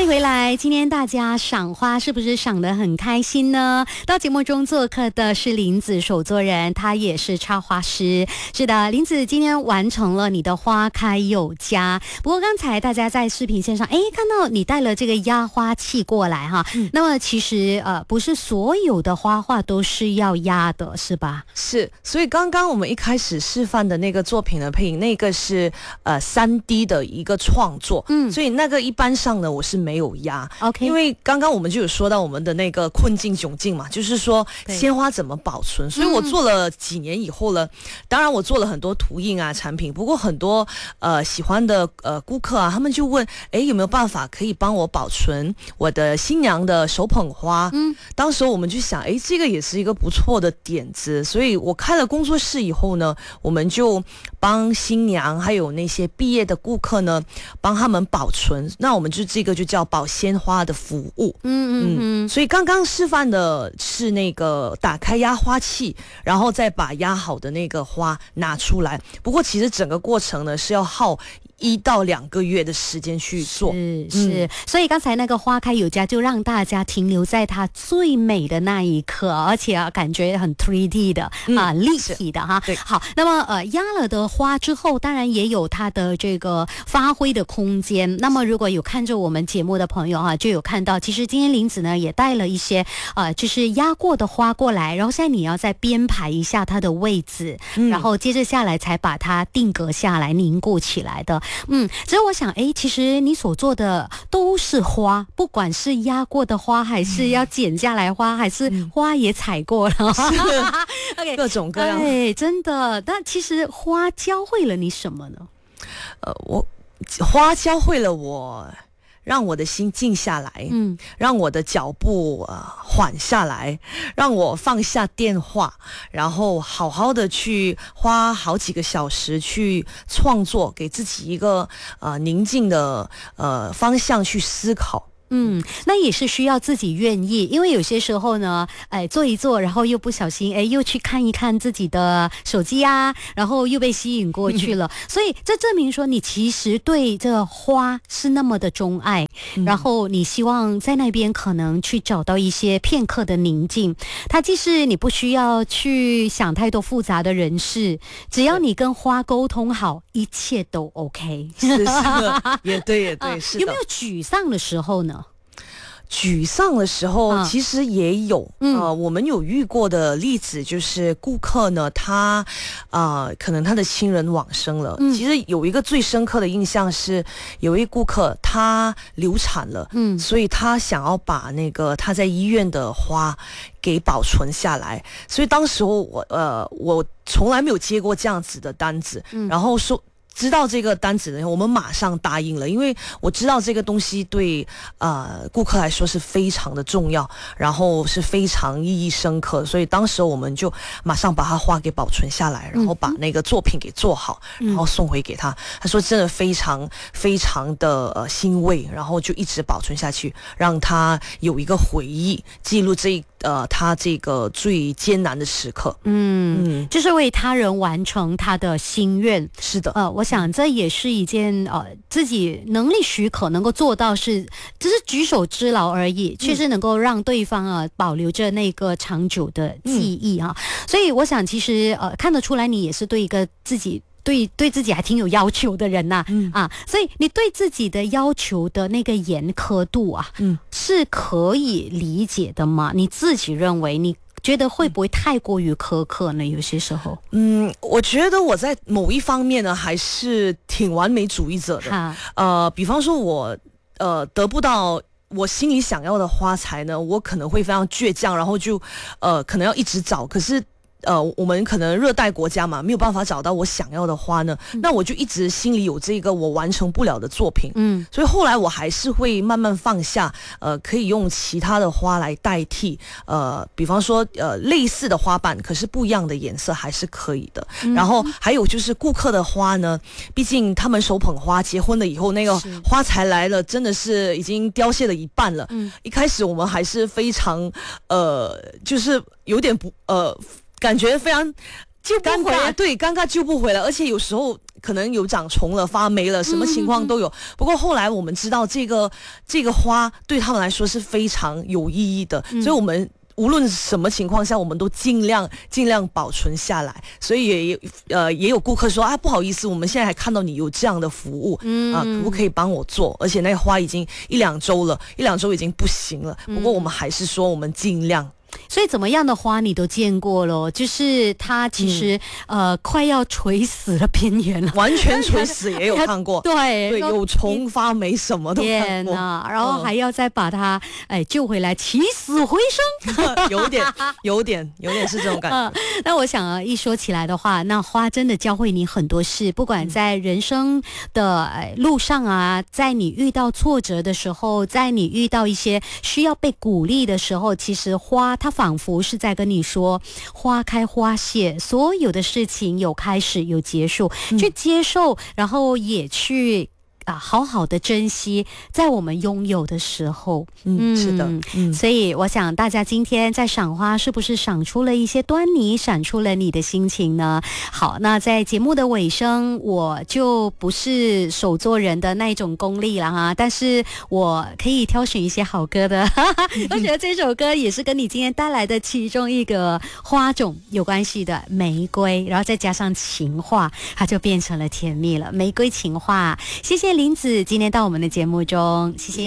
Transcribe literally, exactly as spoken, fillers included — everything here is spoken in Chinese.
欢迎回来，今天大家赏花是不是赏得很开心呢？到节目中做客的是林子手作人，他也是插花师。是的，林子今天完成了你的花开有加。不过刚才大家在视频线上，哎，看到你带了这个压花器过来哈。嗯、那么其实呃，不是所有的花画都是要压的，是吧？ 是，所以刚刚我们一开始示范的那个作品的配影，那个是呃三 D 的一个创作，嗯，所以那个一般上呢我是没有压 ，OK， 因为刚刚我们就有说到我们的那个困境窘境嘛，就是说鲜花怎么保存，所以我做了几年以后呢，当然我做了很多图印啊产品，不过很多呃喜欢的呃顾客啊，他们就问，哎，有没有办法可以帮我保存我的新娘的手捧花？嗯，当时我们就想，哎，这个也是一个不错的点子，所以我开了工作室以后呢，我们就帮新娘还有那些毕业的顾客呢，帮他们保存。那我们就这个就叫保鲜花的服务。嗯嗯嗯。所以刚刚示范的是那个打开压花器，然后再把压好的那个花拿出来。不过其实整个过程呢是要耗一到两个月的时间去做， 是是、嗯，所以刚才那个花开有加就让大家停留在它最美的那一刻，而且啊感觉很 三 D 的、嗯、啊立体的哈。对，好，那么呃压了的花之后，当然也有它的这个发挥的空间。那么如果有看着我们节目的朋友啊，就有看到，其实今天林子呢也带了一些呃就是压过的花过来，然后现在你要再编排一下它的位置，嗯、然后接着下来才把它定格下来凝固起来的。嗯，只是我想，哎，其实你所做的都是花，不管是压过的花，还是要剪下来花，嗯、还是花也采过了， 是，OK， 各种各样。 哎，真的。但其实花教会了你什么呢？ 呃，我花教会了我。让我的心静下来，嗯，让我的脚步呃缓下来，让我放下电话，然后好好的去花好几个小时去创作，给自己一个呃宁静的呃方向去思考。 嗯，那也是需要自己愿意，因为有些时候呢，哎，做一做，然后又不小心，哎，又去看一看自己的手机啊，然后又被吸引过去了，嗯、所以这证明说你其实对这个花是那么的钟爱，嗯、然后你希望在那边可能去找到一些片刻的宁静。它既是你不需要去想太多复杂的人事，只要你跟花沟通好，一切都 OK。 是是，也对也对，是的。 有没有沮丧的时候呢？ 沮丧的时候其实也有，嗯、呃，我们有遇过的例子就是顾客呢，他呃可能他的亲人往生了，嗯、其实有一个最深刻的印象是，有一顾客他流产了，嗯，所以他想要把那个他在医院的花给保存下来，所以当时候我呃我从来没有接过这样子的单子，嗯、然后说。知道这个单子呢，我们马上答应了，因为我知道这个东西对呃顾客来说是非常的重要，然后是非常意义深刻，所以当时我们就马上把它花给保存下来，然后把那个作品给做好，嗯、然后送回给他。他说真的非常非常的呃欣慰，然后就一直保存下去，让他有一个回忆，记录这呃他这个最艰难的时刻。 嗯嗯，就是为他人完成他的心愿。 是的， 呃，我想这也是一件呃自己能力许可能够做到是，只是举手之劳而已，确实能够让对方啊保留着那个长久的记忆啊。嗯、所以我想，其实呃看得出来，你也是对一个自己。对对自己还挺有要求的人呐、啊，嗯啊，所以你对自己的要求的那个严苛度啊，嗯，是可以理解的吗？你自己认为，你觉得会不会太过于苛刻呢？有些时候， 嗯，我觉得我在某一方面呢，还是挺完美主义者的。呃，比方说我呃得不到我心里想要的花材呢，我可能会非常倔强，然后就呃可能要一直找，可是。呃，我们可能热带国家嘛，没有办法找到我想要的花呢，嗯、那我就一直心里有这个我完成不了的作品，嗯，所以后来我还是会慢慢放下，呃，可以用其他的花来代替，呃，比方说呃类似的花瓣，可是不一样的颜色还是可以的。嗯、然后还有就是顾客的花呢，毕竟他们手捧花，结婚了以后那个花材来了，真的是已经凋谢了一半了。嗯，一开始我们还是非常呃，就是有点不呃。感觉非常救不回来， 对，尴尬救不回来，而且有时候可能有长虫了、发霉了，什么情况都有。嗯、不过后来我们知道，这个这个花对他们来说是非常有意义的，嗯、所以我们无论什么情况下，我们都尽量尽量保存下来。所以也呃也有顾客说啊，不好意思，我们现在还看到你有这样的服务，嗯啊，可不可以帮我做？而且那个花已经一两周了，一两周已经不行了。不过我们还是说，我们尽量。 所以怎么样的花你都见过了，就是它其实、嗯、呃快要垂死的边缘了， 完全垂死也有看过， 对对，有虫发霉什么都看过， 然后还要再把它哎救回来，起死回生， 有点有点有点是这种感觉。嗯、 那我想啊，一说起来的话，那花真的教会你很多事，不管在人生的、呃、路上啊，在你遇到挫折的时候，在你遇到一些需要被鼓励的时候，其实花它仿佛是在跟你说，花开花谢，所有的事情有开始有结束，嗯、去接受，然后也去啊，好好的珍惜在我们拥有的时候。 嗯，是的， 嗯，所以我想大家今天在赏花，是不是赏出了一些端倪，闪出了你的心情呢？好，那在节目的尾声，我就不是手作人的那一种功力了哈，但是我可以挑选一些好歌的。我觉得这首歌也是跟你今天带来的其中一个花种有关系的，玫瑰，然后再加上情话，它就变成了甜蜜了。玫瑰情话，谢谢林子今天到我们的节目中，谢谢。